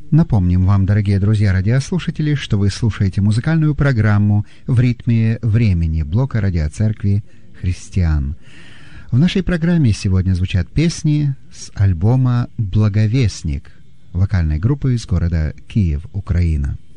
Напомним вам, дорогие друзья радиослушатели, что вы слушаете музыкальную программу «В ритме времени» блока радиоцеркви «Христиан». В нашей программе сегодня звучат песни с альбома «Благовестник» вокальной группы из города Киев, Украина.